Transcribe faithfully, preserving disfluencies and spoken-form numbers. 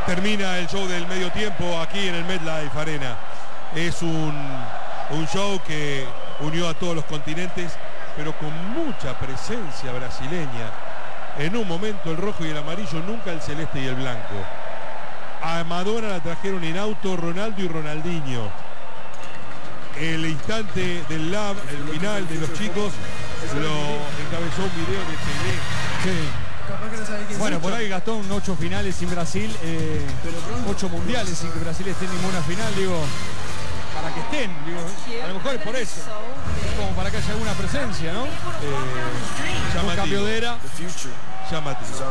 Termina el show del medio tiempo aquí en el MetLife Arena. Es un, un show que unió a todos los continentes, pero con mucha presencia brasileña. En un momento el rojo y el amarillo, nunca el celeste y el blanco. A Madonna la trajeron en auto Ronaldo y Ronaldinho. El instante del lab, el final de los chicos, lo encabezó un video de Pelé. Sí. Bueno, por ahí Gastón, ocho finales sin Brasil, eh, ocho mundiales sin que Brasil esté en ninguna final, digo, para que estén, digo, a lo mejor es por eso, como para que haya alguna presencia, ¿no? Eh, un cambio de era. Llamativo.